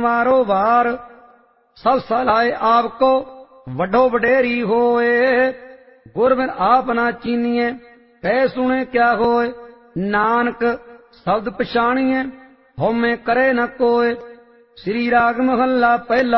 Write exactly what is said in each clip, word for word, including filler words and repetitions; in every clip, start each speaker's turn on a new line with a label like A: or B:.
A: वारो वार। सब सलाए आपको वडो वडेरी होए। गुर बिन आप ना चीनिए कह सुने क्या होए। नानक शब्द पछाणिए होमे करे न कोय। श्री राग महला पहला।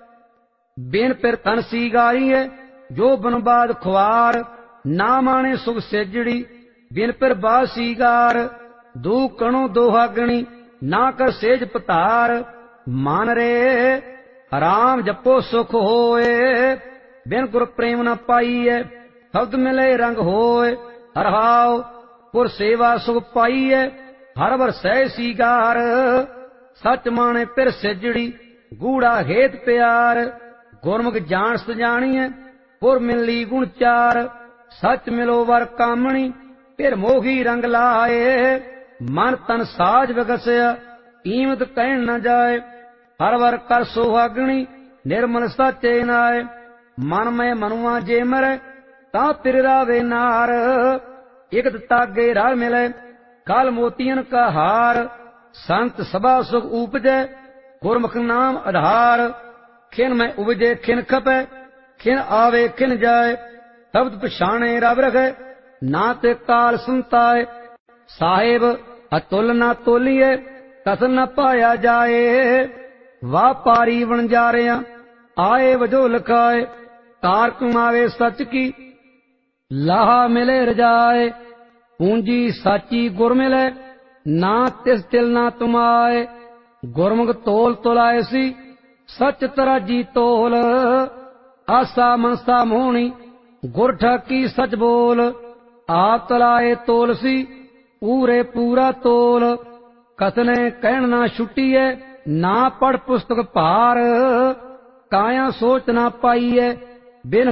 A: बिन पिर तन सी गारिए जो बनबाद खुआर। ना माने सुख सेजड़ी बिन पिर बाद सीगार। दू कणो दोहागणी ना कर सेज पतार। मान रे राम जपो सुख होए। बिन गुर प्रेम न पाईए शब्द मिले रंग होए। हरहाओ पुर सेवा सुख पाईए हर वर सह सीगार। सच माने पिर सेजड़ी गूढ़ा हेत प्यार। गुरमुख जान सजाणीए पुर मिली गुण चार। सच मिलो वर कामणी पिर मोही रंग लाए। मन तन साज विगसया कीमत कहन न जाए। हर वर कर सोहागणी निर्मल सचे नाय। मन में मनुआ जे मरे ता पिर रावे नार। इकत तागे रल मिले काल मोतियन का हार। संत सभा सुख उपजे गुरमुख नाम आधार। खिन में उपजे खिन खपे खिन आवे खिन जाए। शब्द पछाणे रब रखे ना ते काल संताए। साहेब अतुल ना तोलिए कस न पाया जाए। वापारी वणजारिया आए वजो लखाए। कार कमावे सच की लाहा मिले रजाए। पूंजी साची गुर मिले ना तिस तिल ना तुमाए। गुरमुख तोल तुलाए सी सच तराजी तोल। आसा मनसा मोहनी गुर ठाकी सच बोल। आप तलाए तोल सी पूरे पूरा तोल। कथने कहन ना छुट्टीए ना पढ़ पुस्तक भार। काया सोच ना पाईए बिन